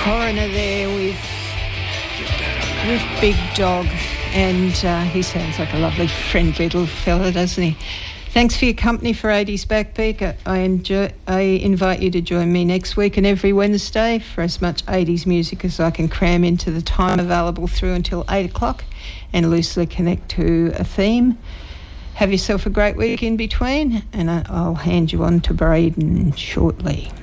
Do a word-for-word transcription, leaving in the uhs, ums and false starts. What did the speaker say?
Foreigner there with with Big Dog, and uh, he sounds like a lovely, friendly little fella, doesn't he? Thanks for your company for eighties Backbeat. I enjoy. I invite you to join me next week and every Wednesday for as much eighties music as I can cram into the time available through until eight o'clock, and loosely connect to a theme. Have yourself a great week in between, and I'll hand you on to Braden shortly.